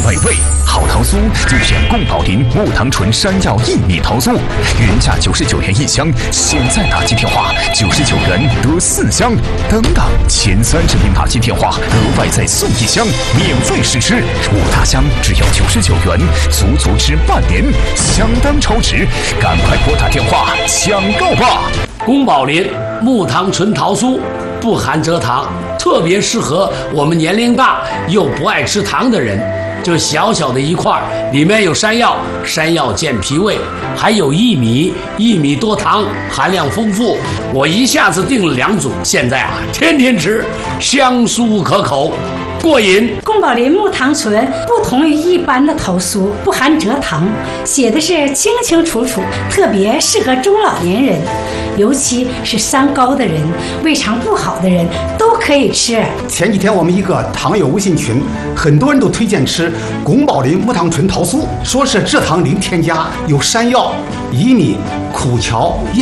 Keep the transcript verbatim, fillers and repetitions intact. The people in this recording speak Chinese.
美味。好桃酥就选宫保林木糖醇山药薏米桃酥，原价九十九元一箱，现在打进电话九十九元得四箱。等等，前三十名打进电话额外再送一箱，免费试吃，五大箱只要九十九元，足足吃半年，相当超值，赶快拨打电话抢购吧！ 宫保林木糖醇桃酥不含蔗糖，特别适合我们年龄大又不爱吃糖的人。就小小的一块，里面有山药，山药健脾胃，还有薏米，薏米多糖，含量丰富。我一下子订了两组，现在啊，天天吃，香酥可口，过瘾。 宫保林木糖醇不同于一般的桃酥，不含蔗糖，写的是清清楚楚，特别适合中老年人，尤其是三高的人、胃肠不好的人都可以吃。 前几天我们一个糖友微信群，很多人都推荐吃宫保林木糖醇桃酥，说是蔗糖零添加，有山药、薏米、苦荞、